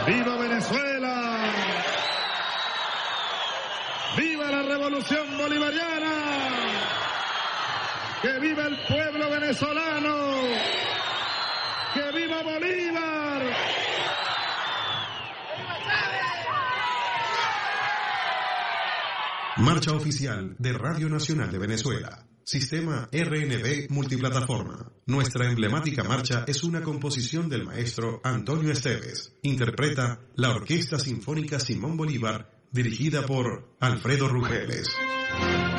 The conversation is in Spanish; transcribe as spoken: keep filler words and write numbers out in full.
¡Viva Venezuela! ¡Viva la revolución bolivariana! ¡Que viva el pueblo venezolano! ¡Que viva Bolívar! Marcha oficial de Radio Nacional de Venezuela. Sistema R N B multiplataforma. Nuestra emblemática marcha es una composición del maestro Antonio Esteves. Interpreta la Orquesta Sinfónica Simón Bolívar, dirigida por Alfredo Rugeles.